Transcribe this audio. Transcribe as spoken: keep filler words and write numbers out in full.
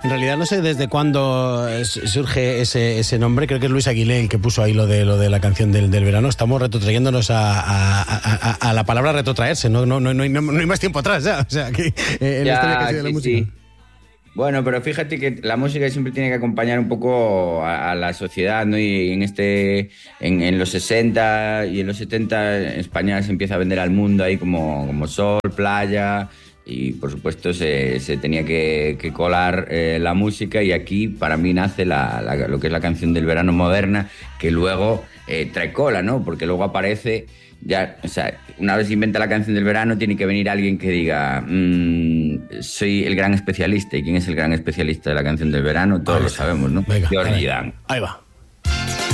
En realidad no sé desde cuándo surge ese, ese nombre. Creo que es Luis Aguilé el que puso ahí lo de lo de la canción del, del verano. Estamos retrotrayéndonos a, a, a, a la palabra retrotraerse. No, no, no, no, hay, no, no hay más tiempo atrás ya. O sea, que eh, en la historia que ha sido sí, la música. sí. Bueno, pero fíjate que la música siempre tiene que acompañar un poco a, a la sociedad, ¿no? Y en este, en, en los sesenta y en los setenta España se empieza a vender al mundo ahí como, como sol, playa, y por supuesto se, se tenía que, que colar eh, la música, y aquí para mí nace la, la, lo que es la canción del verano moderna, que luego eh, trae cola, ¿no? Porque luego aparece... Ya, o sea, una vez se inventa la canción del verano, tiene que venir alguien que diga mmm, soy el gran especialista. ¿Y quién es el gran especialista de la canción del verano? Todos lo sabemos, ¿no? Venga, Georgie Dan. ahí va.